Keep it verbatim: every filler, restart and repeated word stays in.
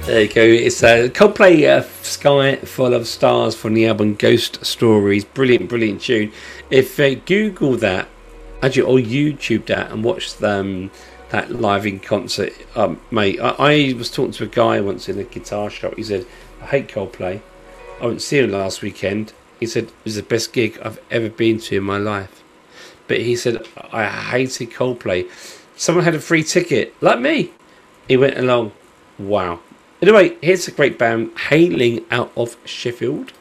There you go. It's a uh, Coldplay, uh, Sky Full of Stars from the album Ghost Stories. Brilliant, brilliant tune. If uh, Google that, actually, or YouTube that, and watch them, that live in concert, um, mate. I, I was talking to a guy once in a guitar shop. He said, "I hate Coldplay. I went to see him last weekend." He said it was the best gig I've ever been to in my life. But he said, "I hated Coldplay." Someone had a free ticket, like me. He went along. Wow. Anyway, here's a great band hailing out of Sheffield.